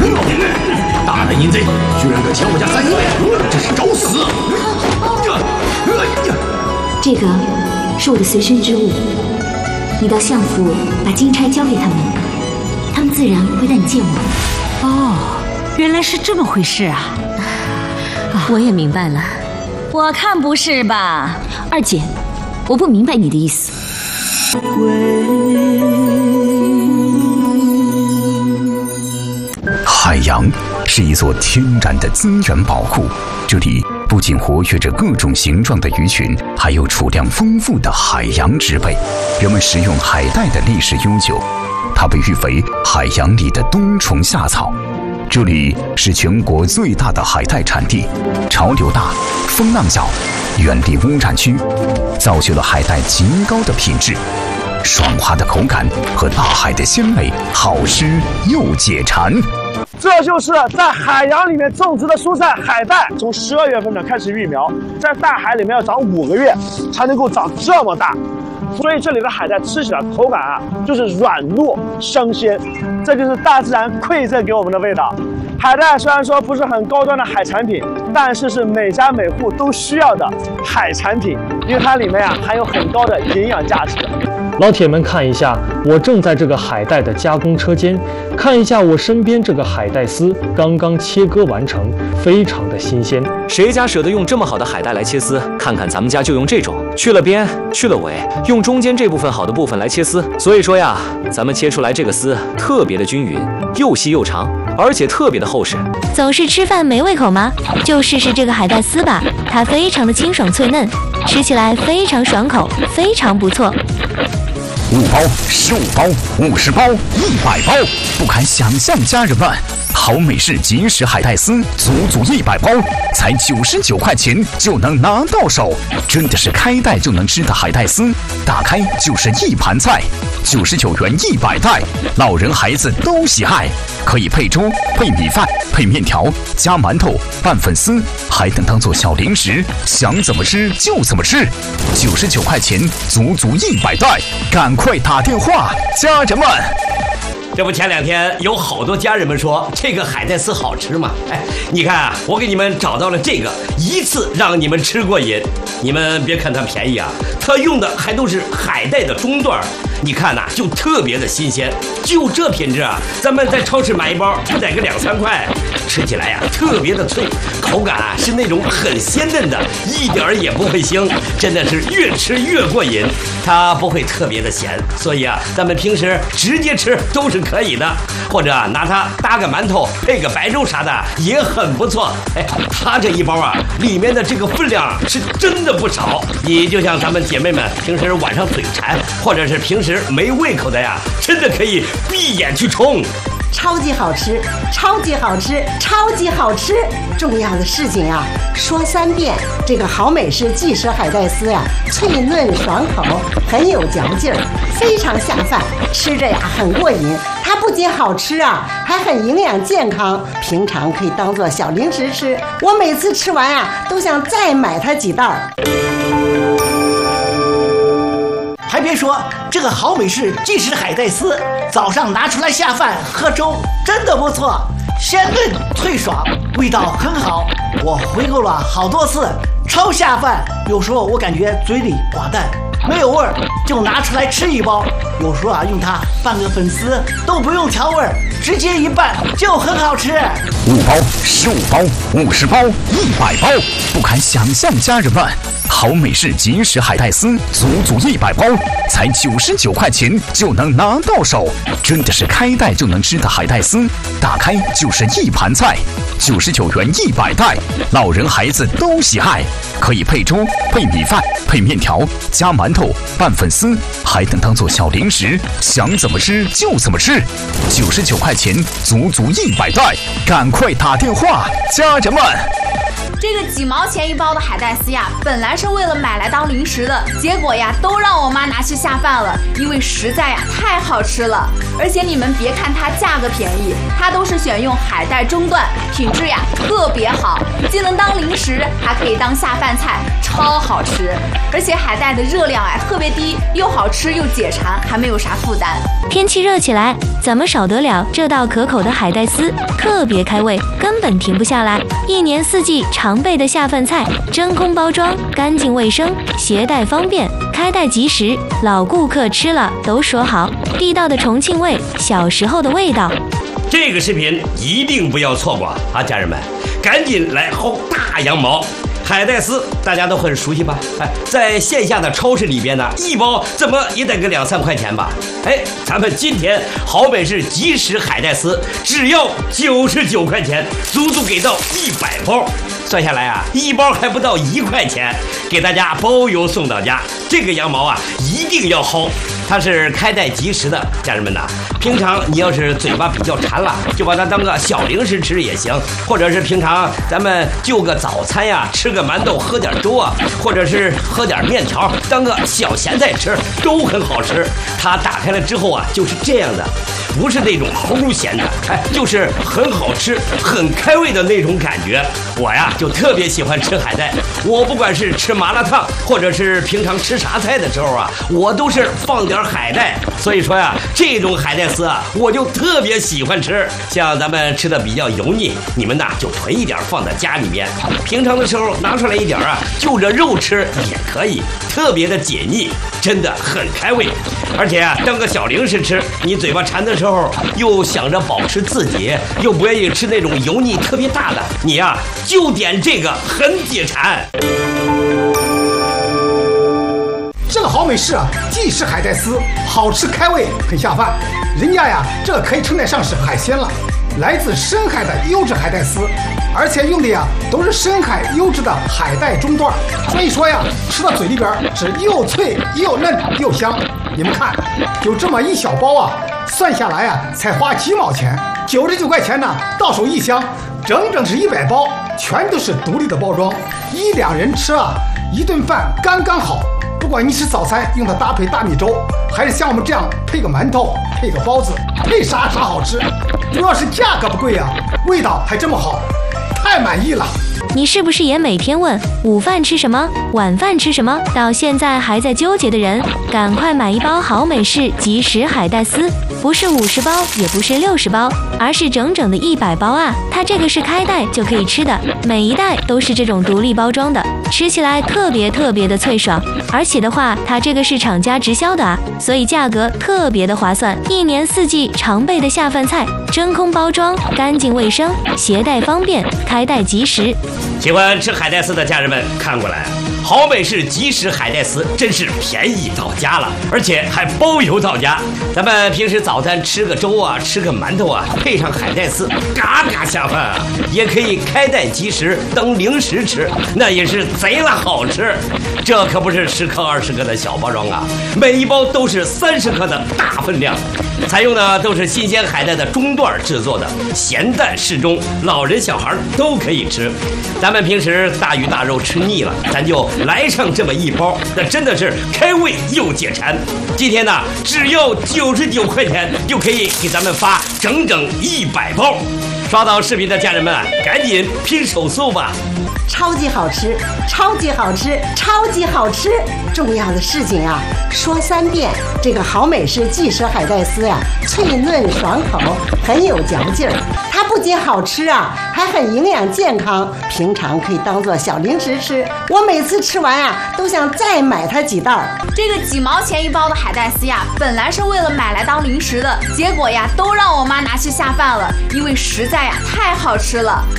大胆淫贼，居然敢抢我家三爷，这是找死！ 这个是我的随身之物，你到相府把金钗交给他们，他们自然会带你见我。 哦，原来是这么回事啊！ 我也明白了。 我看不是吧， 二姐，我不明白你的意思。 海洋是一座天然的资源宝库，这里不仅活跃着各种形状的鱼群，还有储量丰富的海洋植被。人们食用海带的历史悠久，它被誉为海洋里的冬虫夏草。这里是全国最大的海带产地，潮流大，风浪小，远离污染区，造就了海带极高的品质。爽滑的口感和大海的鲜美，好吃又解馋。 这就是在海洋里面种植的蔬菜海带，从12月份呢开始育苗，在大海里面要长5个月才能够长这么大，所以这里的海带吃起来口感啊就是软糯香鲜，这就是大自然馈赠给我们的味道。海带虽然说不是很高端的海产品，但是每家每户都需要的海产品，因为它里面啊含有很高的营养价值。 老铁们看一下，我正在这个海带的加工车间，看一下我身边这个海带丝刚刚切割完成，非常的新鲜。 谁家舍得用这么好的海带来切丝？看看咱们家就用这种，去了边，去了尾，用中间这部分好的部分来切丝。所以说呀，咱们切出来这个丝特别的均匀，又细又长，而且特别的厚实。 总是吃饭没胃口吗？就试试这个海带丝吧，它非常的清爽脆嫩，吃起来非常爽口，非常不错。 5包、15包、50包、100包，不堪想象，家人们！好美式即食海带丝，足100包，才99块钱就能拿到手，真的是开袋就能吃的海带丝，打开就是一盘菜，99元100袋，老人孩子都喜爱，可以配粥、配米饭、配面条、加馒头、拌粉丝，还能当做小零食，想怎么吃就怎么吃，99块钱足100袋，赶快打电话，家人们！ 这不前2天有好多家人们说这个海带丝好吃嘛？哎，你看啊，我给你们找到了这个，一次让你们吃过瘾。你们别看它便宜啊，它用的还都是海带的中段，你看呐，就特别的新鲜。就这品质啊，咱们在超市买一包不得个2-3块，吃起来呀特别的脆，口感啊是那种很鲜嫩的，一点也不会腥，真的是越吃越过瘾。它不会特别的咸，所以啊，咱们平时直接吃都是可以的，或者拿它搭个馒头，配个白粥啥的也很不错。哎，它这一包啊，里面的这个分量是真的不少。你就像咱们姐妹们平时晚上嘴馋，或者是平时没胃口的呀，真的可以闭眼去冲。 超级好吃，超级好吃，超级好吃！重要的事情啊，说3遍。这个好美式即食海带丝呀，脆嫩爽口，很有嚼劲儿，非常下饭，吃着呀很过瘾。它不仅好吃啊，还很营养健康，平常可以当做小零食吃。我每次吃完啊，都想再买它几袋儿。 还别说，这个好美式即食海带丝，早上拿出来下饭喝粥，真的不错，鲜嫩脆爽，味道很好。我回购了好多次，超下饭。有时候我感觉嘴里寡淡，没有味儿，就拿出来吃一包。有时候啊，用它拌个粉丝都不用调味儿，直接一拌就很好吃。 5包、15包、50包、100包，不堪想象，家人们！好美式即食海带丝，足100包，才99块钱就能拿到手，真的是开袋就能吃的海带丝，打开就是一盘菜，99元100袋，老人孩子都喜爱，可以配粥、配米饭、配面条、加馒头、拌粉丝，还能当做小零食，想怎么吃就怎么吃，99块钱足100袋，赶快打电话，家人们！ 这个几毛钱一包的海带丝呀，本来是为了买来当零食的，结果呀，都让我妈拿去下饭了，因为实在呀太好吃了。而且你们别看它价格便宜，它都是选用海带中段，品质呀特别好，既能当零食，还可以当下饭菜，超好吃。而且海带的热量哎特别低，又好吃又解馋，还没有啥负担。 天气热起来，怎么少得了这道可口的海带丝？特别开胃，根本停不下来。一年四季常备的下饭菜，真空包装，干净卫生，携带方便，开袋即食，老顾客吃了都说好，地道的重庆味，小时候的味道。 这个视频一定不要错过啊，家人们，赶紧来薅大羊毛！海带丝大家都很熟悉吧？哎，在线下的超市里边呢，一包怎么也得个2、3块钱吧？哎，咱们今天好美式即食海带丝只要99块钱，足足给到100包，算下来啊，一包还不到1块钱，给大家包邮送到家。这个羊毛啊，一定要薅。它是开袋即食的，家人们呐，平常你要是嘴巴比较馋了，就把它当个小零食吃也行，或者是平常咱们就个早餐呀，吃个馒头，喝点粥啊，或者是喝点面条，当个小咸菜吃，都很好吃。它打开了之后啊，就是这样的，不是那种齁咸的，哎，就是很好吃、很开胃的那种感觉。我呀就特别喜欢吃海带，我不管是吃麻辣烫，或者是平常吃啥菜的时候啊，我都是放点海带。所以说呀，这种海带丝啊，我就特别喜欢吃。像咱们吃的比较油腻，你们呐就囤一点放在家里面，平常的时候拿出来一点啊，就着肉吃也可以，特别的解腻，真的很开胃。而且啊，当个小零食吃，你嘴巴馋的时候，又想着保持自己，又不愿意吃那种油腻特别大的，你呀就点这个，很解馋。 这个好美式啊，即食海带丝，好吃开胃，很下饭。人家呀，这个可以称得上是海鲜了，来自深海的优质海带丝，而且用的呀都是深海优质的海带中段，所以说呀，吃到嘴里边是又脆又嫩又香。你们看，就这么一小包啊，算下来啊，才花几毛钱，99块钱呢，到手一箱，整整是100包，全都是独立的包装，1、2人吃啊，一顿饭刚刚好。不管你吃早餐用它搭配大米粥，还是像我们这样配个馒头、配个包子，配啥好吃。主要是价格不贵啊，味道还这么好，太满意了。 你是不是也每天问午饭吃什么，晚饭吃什么？到现在还在纠结的人，赶快买一包好美式即食海带丝，不是50包，也不是60包，而是整整的100包啊！它这个是开袋就可以吃的，每一袋都是这种独立包装的，吃起来特别的脆爽。而且的话，它这个是厂家直销的啊，所以价格特别的划算。一年四季常备的下饭菜，真空包装，干净卫生，携带方便，开袋即食。 喜欢吃海带丝的家人们看过来，好美式即食海带丝真是便宜到家了，而且还包邮到家。咱们平时早餐吃个粥啊，吃个馒头啊，配上海带丝，嘎嘎下饭啊！也可以开袋即食当零食吃，那也是贼拉好吃。这可不是10克、20克的小包装啊，每一包都是30克的大分量。采用的都是新鲜海带的中段制作的，咸淡适中，老人小孩都可以吃。咱们平时大鱼大肉吃腻了，咱就来上这么一包，那真的是开胃又解馋。今天呢，只要99块钱就可以给咱们发整整100包。刷到视频的家人们，赶紧拼手速吧！ 超级好吃，超级好吃，超级好吃！重要的事情啊，说3遍。这个好美式即食海带丝呀，脆嫩爽口，很有嚼劲儿。它不仅好吃啊，还很营养健康，平常可以当做小零食吃。我每次吃完啊，都想再买它几袋儿。 这个几毛钱一包的海带丝呀，本来是为了买来当零食的，结果呀，都让我妈拿去下饭了，因为实在呀太好吃了。